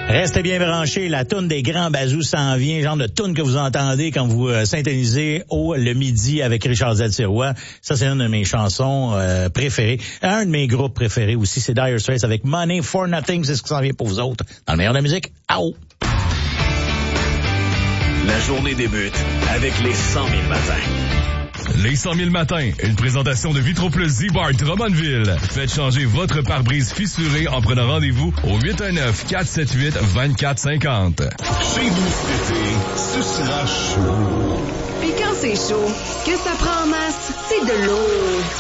Restez bien branchés, la toune des grands bazous s'en vient, genre de toune que vous entendez quand vous syntonisez le midi avec Richard Z. Sirois. Ça, c'est une de mes chansons préférées. Un de mes groupes préférés aussi, c'est Dire Straits avec Money for Nothing. C'est ce qui s'en vient pour vous autres. Dans le meilleur de la musique, au! La journée débute avec les 100 000 matins. Les 100 000 matins, une présentation de Vitroplus Z-Bar Drummondville. Faites changer votre pare-brise fissuré en prenant rendez-vous au 819-478-2450. Chez vous cet été, ce sera chaud. Puis quand c'est chaud, ce que ça prend en masse, c'est de l'eau.